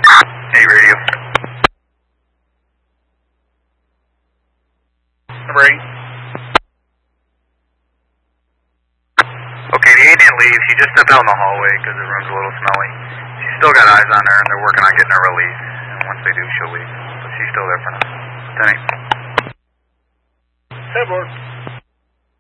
Hey, radio. Number 8. Okay, the 8 didn't leave. She just stepped out in the hallway because the room's a little smelly. She's still got eyes on her, and they're working on getting her released. And once they do, she'll leave. But she's still there for now. 10-8. Headboard.